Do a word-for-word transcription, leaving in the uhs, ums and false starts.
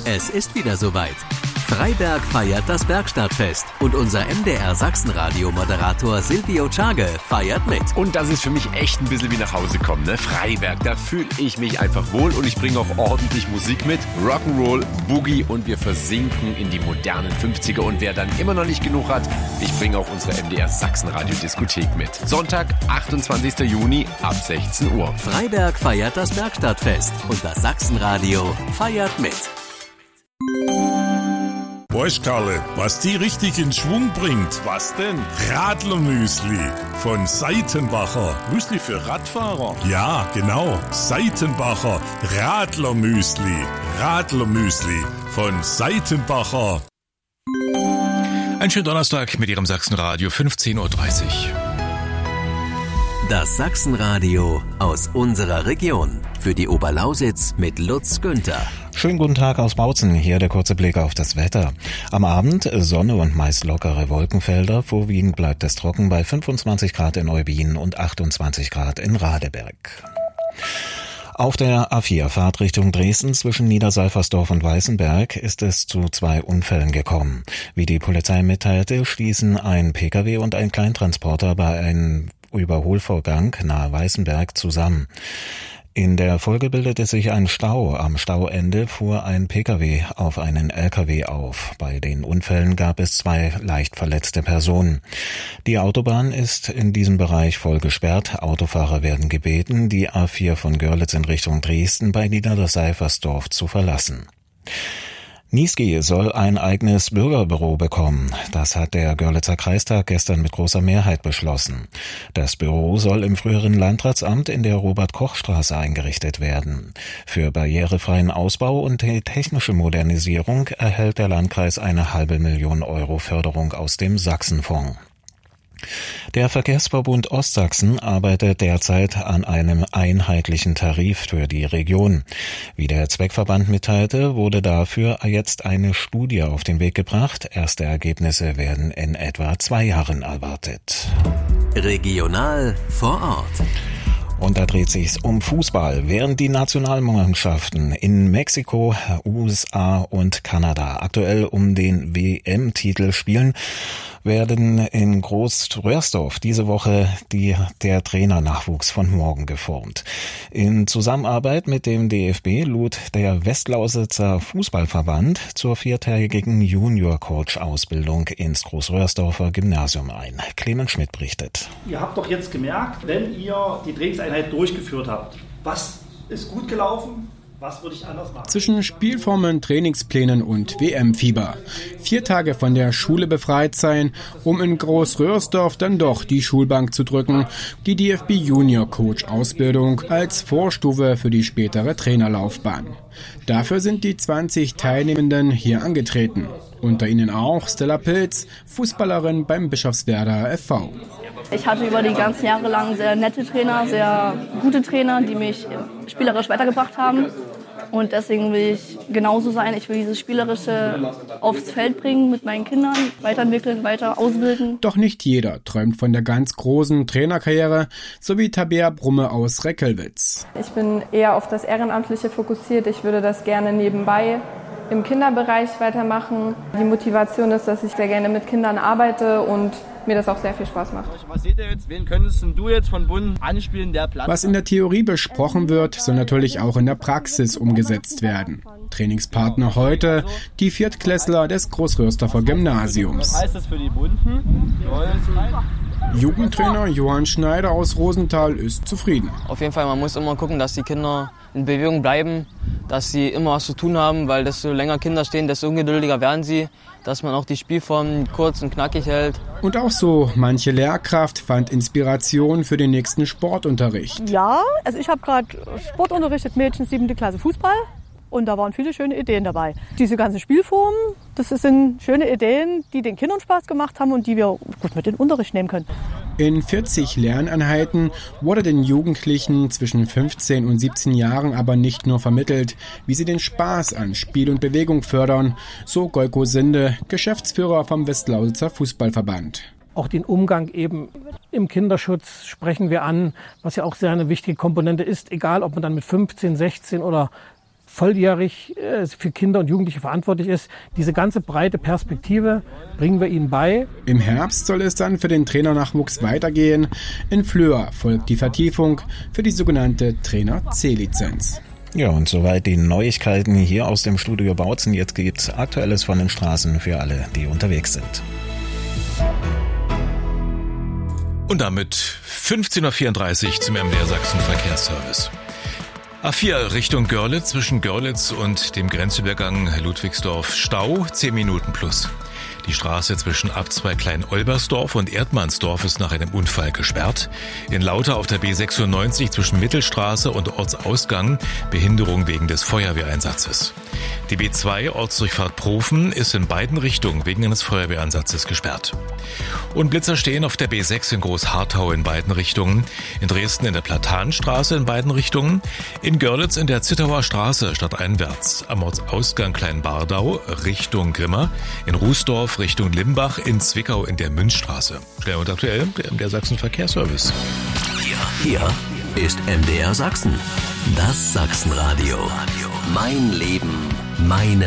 Es ist wieder soweit. Freiberg feiert das Bergstadtfest und unser M D R Sachsenradio-Moderator Silvio Czage feiert mit. Und das ist für mich echt ein bisschen wie nach Hause kommen, ne? Freiberg, da fühle ich mich einfach wohl und ich bringe auch ordentlich Musik mit. Rock'n'Roll, Boogie und wir versinken in die modernen fünfziger. Und wer dann immer noch nicht genug hat, ich bringe auch unsere M D R Sachsenradio-Diskothek mit. Sonntag, achtundzwanzigster Juni ab sechzehn Uhr. Freiberg feiert das Bergstadtfest und das Sachsenradio feiert mit. Weißt Karle, was die richtig in Schwung bringt? Was denn? Radlermüsli von Seitenbacher. Müsli für Radfahrer? Ja, genau. Seitenbacher Radlermüsli. Radlermüsli von Seitenbacher. Ein schönen Donnerstag mit Ihrem Sachsenradio, fünfzehn Uhr dreißig. Das Sachsenradio aus unserer Region. Für die Oberlausitz mit Lutz Günther. Schönen guten Tag aus Bautzen. Hier der kurze Blick auf das Wetter. Am Abend Sonne und meist lockere Wolkenfelder. Vorwiegend bleibt es trocken bei fünfundzwanzig Grad in Eubin und achtundzwanzig Grad in Radeberg. Auf der A vier Fahrtrichtung Dresden zwischen Niederseifersdorf und Weißenberg ist es zu zwei Unfällen gekommen. Wie die Polizei mitteilte, stießen ein Pkw und ein Kleintransporter bei einem Überholvorgang nahe Weißenberg zusammen. In der Folge bildete sich ein Stau. Am Stauende fuhr ein Pkw auf einen L K W auf. Bei den Unfällen gab es zwei leicht verletzte Personen. Die Autobahn ist in diesem Bereich voll gesperrt. Autofahrer werden gebeten, die A vier von Görlitz in Richtung Dresden bei Niederseifersdorf zu verlassen. Niesky soll ein eigenes Bürgerbüro bekommen. Das hat der Görlitzer Kreistag gestern mit großer Mehrheit beschlossen. Das Büro soll im früheren Landratsamt in der Robert-Koch-Straße eingerichtet werden. Für barrierefreien Ausbau und die technische Modernisierung erhält der Landkreis eine halbe Million Euro Förderung aus dem Sachsenfonds. Der Verkehrsverbund Ostsachsen arbeitet derzeit an einem einheitlichen Tarif für die Region. Wie der Zweckverband mitteilte, wurde dafür jetzt eine Studie auf den Weg gebracht. Erste Ergebnisse werden in etwa zwei Jahren erwartet. Regional vor Ort. Und da dreht sich's um Fußball. Während die Nationalmannschaften in Mexiko, U S A und Kanada aktuell um den W M-Titel spielen, werden in Groß-Röhrsdorf diese Woche die, der Trainernachwuchs von morgen geformt. In Zusammenarbeit mit dem D F B lud der Westlausitzer Fußballverband zur viertägigen Junior-Coach-Ausbildung ins Groß-Röhrsdorfer Gymnasium ein. Clemens Schmidt berichtet. Ihr habt doch jetzt gemerkt, wenn ihr die Trainingseinheit durchgeführt habt, was ist gut gelaufen? Was würde ich anders machen? Zwischen Spielformen, Trainingsplänen und W M-Fieber. Vier Tage von der Schule befreit sein, um in Groß-Röhrsdorf dann doch die Schulbank zu drücken. Die D F B Junior Coach Ausbildung als Vorstufe für die spätere Trainerlaufbahn. Dafür sind die zwanzig Teilnehmenden hier angetreten. Unter ihnen auch Stella Pilz, Fußballerin beim Bischofswerder F V. Ich hatte über die ganzen Jahre lang sehr nette Trainer, sehr gute Trainer, die mich spielerisch weitergebracht haben. Und deswegen will ich genauso sein. Ich will dieses Spielerische aufs Feld bringen mit meinen Kindern, weiterentwickeln, weiter ausbilden. Doch nicht jeder träumt von der ganz großen Trainerkarriere, so wie Tabea Brumme aus Reckelwitz. Ich bin eher auf das Ehrenamtliche fokussiert. Ich würde das gerne nebenbei im Kinderbereich weitermachen. Die Motivation ist, dass ich sehr gerne mit Kindern arbeite und mir das auch sehr viel Spaß macht. Was seht ihr jetzt? Wen könntest du jetzt von Bund anspielen, der Platz? Was in der Theorie besprochen wird, soll natürlich auch in der Praxis umgesetzt werden. Trainingspartner heute die Viertklässler des Groß-Röhrsdorfer Gymnasiums. Was heißt das für die Bunten? Jugendtrainer Johann Schneider aus Rosenthal ist zufrieden. Auf jeden Fall, man muss immer gucken, dass die Kinder in Bewegung bleiben, dass sie immer was zu tun haben, weil desto länger Kinder stehen, desto ungeduldiger werden sie, dass man auch die Spielformen kurz und knackig hält. Und auch so manche Lehrkraft fand Inspiration für den nächsten Sportunterricht. Ja, also ich habe gerade Sport unterrichtet, Mädchen siebte Klasse Fußball. Und da waren viele schöne Ideen dabei. Diese ganzen Spielformen, das sind schöne Ideen, die den Kindern Spaß gemacht haben und die wir gut mit in den Unterricht nehmen können. In vierzig Lerneinheiten wurde den Jugendlichen zwischen fünfzehn und siebzehn Jahren aber nicht nur vermittelt, wie sie den Spaß an Spiel und Bewegung fördern, so Golko Sinde, Geschäftsführer vom Westlausitzer Fußballverband. Auch den Umgang eben im Kinderschutz sprechen wir an, was ja auch sehr eine wichtige Komponente ist, egal ob man dann mit fünfzehn, sechzehn oder volljährig äh, für Kinder und Jugendliche verantwortlich ist. Diese ganze breite Perspektive bringen wir ihnen bei. Im Herbst soll es dann für den Trainernachwuchs weitergehen. In Flöa folgt die Vertiefung für die sogenannte Trainer-C-Lizenz. Ja, und soweit die Neuigkeiten hier aus dem Studio Bautzen. Jetzt gibt's Aktuelles von den Straßen für alle, die unterwegs sind. Und damit fünfzehn Uhr vierunddreißig zum M D R Sachsen Verkehrsservice. A vier Richtung Görlitz, zwischen Görlitz und dem Grenzübergang Ludwigsdorf Stau, zehn Minuten plus. Die Straße zwischen Abzweig Klein-Olbersdorf und Erdmannsdorf ist nach einem Unfall gesperrt. In Lauter auf der B sechsundneunzig zwischen Mittelstraße und Ortsausgang Behinderung wegen des Feuerwehreinsatzes. Die B zwei Ortsdurchfahrt Profen ist in beiden Richtungen wegen eines Feuerwehreinsatzes gesperrt. Und Blitzer stehen auf der B sechs in Großharthau in beiden Richtungen, in Dresden in der Platanstraße in beiden Richtungen, in Görlitz in der Zittauer Straße stadteinwärts, am Ortsausgang Kleinbardau Richtung Grimma, in Rußdorf Richtung Limbach, in Zwickau in der Münzstraße. Schnell und aktuell der M D R Sachsen Verkehrsservice. Hier, hier ist M D R Sachsen, das Sachsenradio. Mein Leben, meine